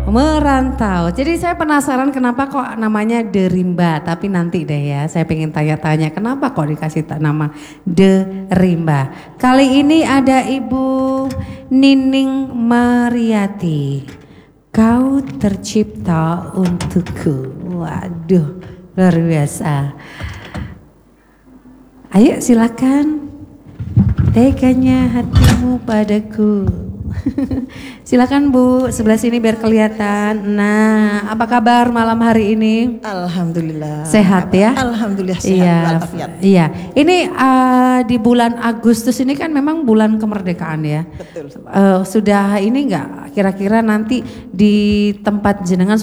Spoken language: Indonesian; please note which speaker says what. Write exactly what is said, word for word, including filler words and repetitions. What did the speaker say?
Speaker 1: Merantau. Jadi saya penasaran kenapa kok namanya De Rimba. Tapi nanti deh ya, saya pengen tanya-tanya kenapa kok dikasih nama De Rimba. Kali ini ada Ibu Nining Mariati. Kau tercipta untukku. Waduh, luar biasa. Ayo silakan. Teganya hatimu padaku. Silakan Bu, sebelah sini biar kelihatan. Nah, apa kabar malam hari ini?
Speaker 2: Alhamdulillah.
Speaker 1: Sehat ya?
Speaker 2: Alhamdulillah sehat.
Speaker 1: Iya,
Speaker 2: walafiat.
Speaker 1: iya. Ini uh, di bulan Agustus ini kan memang bulan kemerdekaan ya.
Speaker 2: Betul.
Speaker 1: Uh, sudah ini enggak? Kira-kira nanti di tempat jenengan